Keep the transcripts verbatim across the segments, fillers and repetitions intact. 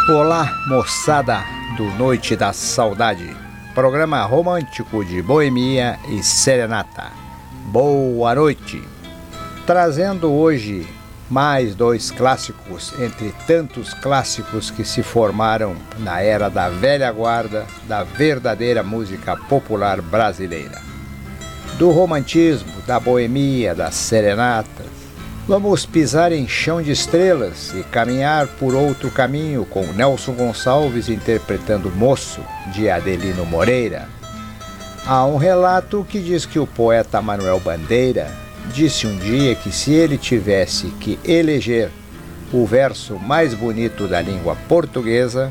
Olá, moçada do Noite da Saudade, programa romântico de boemia e serenata. Boa noite! Trazendo hoje mais dois clássicos entre tantos clássicos que se formaram na era da velha guarda da verdadeira música popular brasileira. Do romantismo, da boemia, das serenatas, vamos pisar em chão de estrelas e caminhar por outro caminho com Nelson Gonçalves interpretando Moço, de Adelino Moreira. Há um relato que diz que o poeta Manuel Bandeira disse um dia que se ele tivesse que eleger o verso mais bonito da língua portuguesa,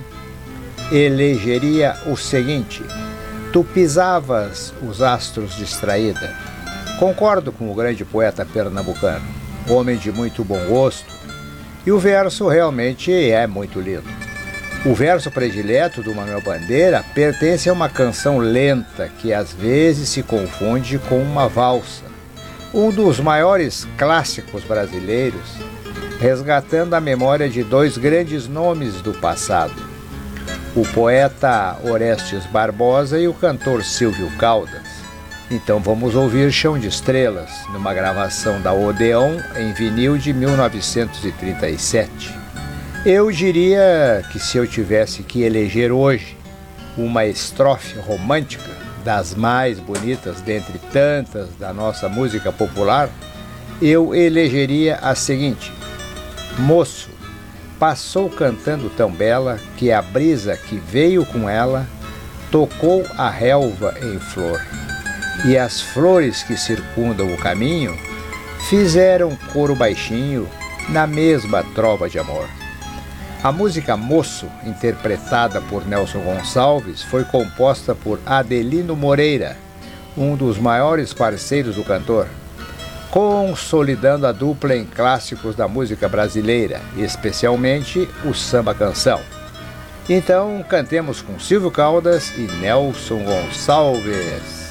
elegeria o seguinte: tu pisavas os astros distraída. Concordo com o grande poeta pernambucano, homem de muito bom gosto, e o verso realmente é muito lindo. O verso predileto do Manuel Bandeira pertence a uma canção lenta que às vezes se confunde com uma valsa, um dos maiores clássicos brasileiros, resgatando a memória de dois grandes nomes do passado, o poeta Orestes Barbosa e o cantor Silvio Caldas. Então vamos ouvir Chão de Estrelas, numa gravação da Odeon em vinil de mil novecentos e trinta e sete. Eu diria que se eu tivesse que eleger hoje uma estrofe romântica das mais bonitas dentre tantas da nossa música popular, eu elegeria a seguinte: moço, passou cantando tão bela que a brisa que veio com ela tocou a relva em flor. E as flores que circundam o caminho fizeram coro baixinho na mesma trova de amor. A música Moço, interpretada por Nelson Gonçalves, foi composta por Adelino Moreira, um dos maiores parceiros do cantor, consolidando a dupla em clássicos da música brasileira, especialmente o samba-canção. Então, cantemos com Silvio Caldas e Nelson Gonçalves.